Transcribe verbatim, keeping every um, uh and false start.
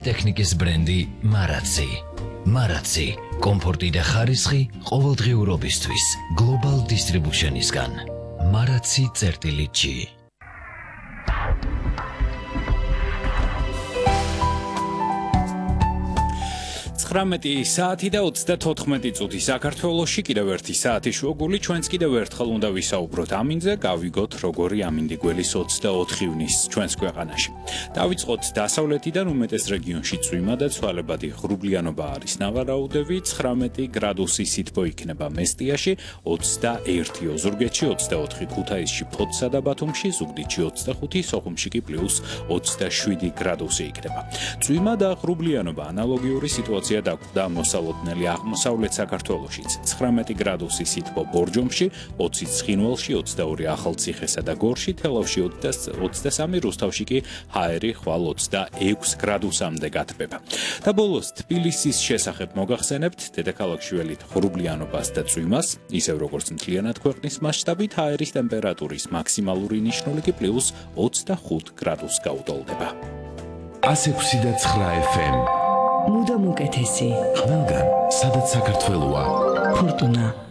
ტექნიკის ბრენდი მარაცი. მარაცი, კომფორტი და ხარისხი ყოველდღიურობისთვის. Global Distribution-ისგან. მარაცი წერტილი ჯი. ცხრამეტი საათი და ოცდათოთხმეტი წუთი საქართველოში კიდევ ერთი საათი შუაგული ჩვენც კიდევ ერთხელ უნდა ვისაუბროთ ამინზე, გავიგოთ როგორი ამინდი გველის ოცდაოთხ ივნის ჩვენს ქვეყანაში. დავიწყოთ დასავლეთიდან უმეტეს რეგიონში წვიმა და ცვალებადი ღრუბლიანობა არის ნავარაუდები, ცხრამეტი გრადუსი სითბო იქნება მესტიაში, ოცდაერთი ოზურგეთში, ოცდაოთხი ქუთაისში, ფოთსა და ბათუმში, ზუგდიდში ოცდახუთი, სოხუმში კი პლუს ოცდაშვიდი გრადუსი იქნება. წვიმა და ღრუბლიანობა ანალოგიური სიტუაცია და მოსალოდნელი აღმოსავლეთ საქართველოშიც. ცხრამეტი გრადუსი სითბო ბორჯომში, ოცი ცხინვალში, ოცდაორი ახალციხესა და გორში, თელავში ოცდასამი, რუსთავში კი ჰაერი ხვალ ოცდაექვს გრადუსამდე გათბება. და ბოლოს თბილისის შესახებ მოგახსენებთ დედაქალაქში ველით ღრუბლიანობას და წვიმას, ისევ როგორც მთლიანად ქვეყნის მასშტაბით, ჰაერის ტემპერატურის მაქსიმალური ნიშნული კი პლუს ოცდახუთ გრადუსს გაუტოლდება. ას ექვსი და ცხრა ეფ ემ მუდამ უკეთესი. ყველგან, სადაც საქართველოა. ფორტუნა